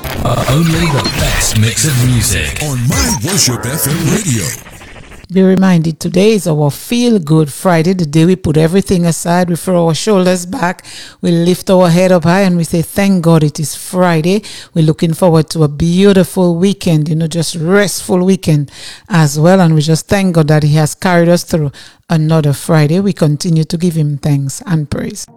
Only the best mix of music on My Worship FM Radio. Be reminded, today is our Feel Good Friday, the day we put everything aside, we throw our shoulders back, we lift our head up high and we say, thank God it is Friday. We're looking forward to a beautiful weekend, just restful weekend as well. And we just thank God that He has carried us through another Friday. We continue to give Him thanks and praise.